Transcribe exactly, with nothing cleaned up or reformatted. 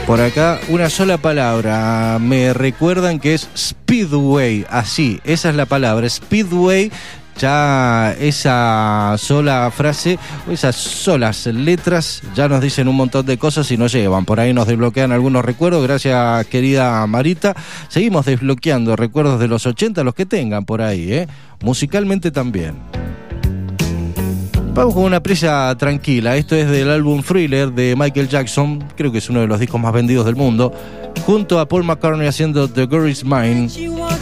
Por acá, una sola palabra. Me recuerdan que es Speedway. Así, esa es la palabra. Speedway. Ya esa sola frase, esas solas letras ya nos dicen un montón de cosas y nos llevan. Por ahí nos desbloquean algunos recuerdos. Gracias, querida Marita. Seguimos desbloqueando recuerdos de los ochenta, los que tengan por ahí, ¿eh? Musicalmente también. Vamos con una prisa tranquila. Esto es del álbum Thriller de Michael Jackson. Creo que es uno de los discos más vendidos del mundo. Junto a Paul McCartney haciendo The Girl Is Mine.